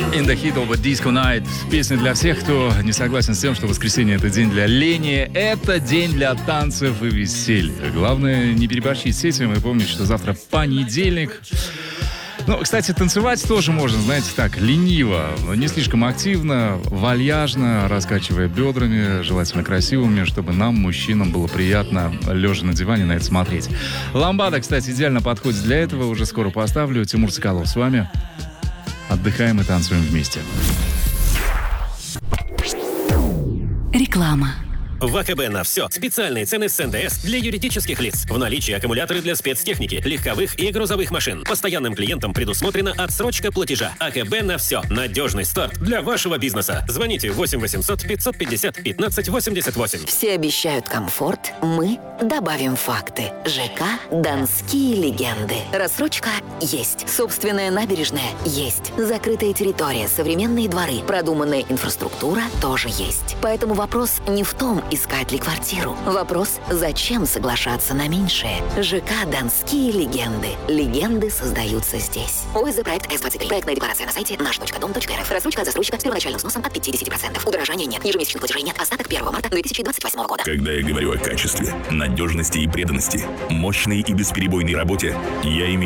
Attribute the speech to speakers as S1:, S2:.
S1: In the Heat of a Disco Night. Песня для всех, кто не согласен с тем, что воскресенье — это день для лени, это день для танцев и веселья. Главное, не переборщить с этим и помнить, что завтра понедельник. Ну, кстати, танцевать тоже можно, знаете, так, лениво, не слишком активно, вальяжно, раскачивая бедрами, желательно красивыми, чтобы нам, мужчинам, было приятно, лежа на диване, на это смотреть. Ламбада, кстати, идеально подходит для этого, уже скоро поставлю. Тимур Соколов с вами. Отдыхаем и танцуем вместе.
S2: Реклама.
S3: В АКБ на все. Специальные цены с НДС для юридических лиц. В наличии аккумуляторы для спецтехники, легковых и грузовых машин. Постоянным клиентам предусмотрена отсрочка платежа. АКБ на все. Надежный старт для вашего бизнеса. Звоните 8 800 550 15 88.
S2: Все обещают комфорт, мы добавим факты. ЖК «Донские легенды». Рассрочка есть. Собственная набережная есть. Закрытая территория, современные дворы, продуманная инфраструктура тоже есть. Поэтому вопрос не в том, искать ли квартиру. Вопрос, зачем соглашаться на меньшее. ЖК «Донские легенды». Легенды создаются здесь. ОСЗ проект С-23. Проектная декларация на сайте наш.дом.рф. Рассрочка от застройщика с первоначальным взносом от 50%. Удорожания нет. Ежемесячных платежей нет. Остаток 1 марта 2028 года.
S4: Когда я говорю о качестве, надежности и преданности, мощной и бесперебойной работе, я имею